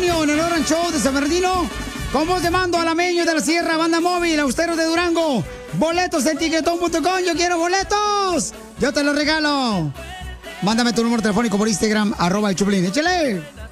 Antonio en el Orange Show de San Bernardino. Con voz de mando, alameños de la Sierra, Banda Móvil, Austeros de Durango. Boletos en tiquetón.com. Yo quiero boletos. Yo te los regalo. Mándame tu número telefónico por Instagram, @el Choplin. ¡Échale!